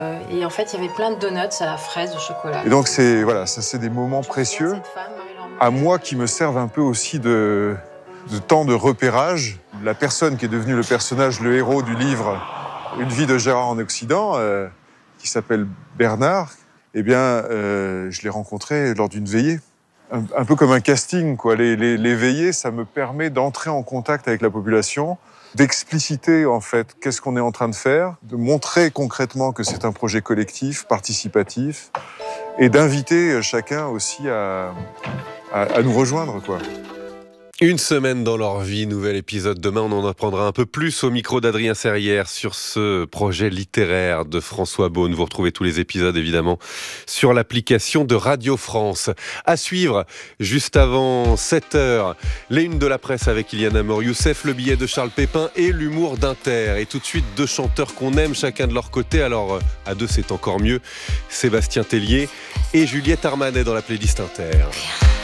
Et en fait, il y avait plein de donuts à la fraise, au chocolat. Et donc, c'est des moments précieux, à moi qui me servent un peu aussi de temps de repérage. La personne qui est devenue le personnage, le héros du livre Une vie de Gérard en Occident, qui s'appelle Bernard, je l'ai rencontré lors d'une veillée. Un peu comme un casting, quoi. Les veillées, ça me permet d'entrer en contact avec la population, d'expliciter en fait qu'est-ce qu'on est en train de faire, de montrer concrètement que c'est un projet collectif, participatif, et d'inviter chacun aussi à nous rejoindre, quoi. Une semaine dans leur vie, nouvel épisode. Demain, on en apprendra un peu plus au micro d'Adrien Serrière sur ce projet littéraire de François Beaune. Vous retrouvez tous les épisodes, évidemment, sur l'application de Radio France. À suivre, juste avant 7h, les unes de la presse avec Iliana Mor-Youssef, le billet de Charles Pépin et l'humour d'Inter. Et tout de suite, deux chanteurs qu'on aime chacun de leur côté. Alors, à deux, c'est encore mieux. Sébastien Tellier et Juliette Armanet dans la playlist Inter.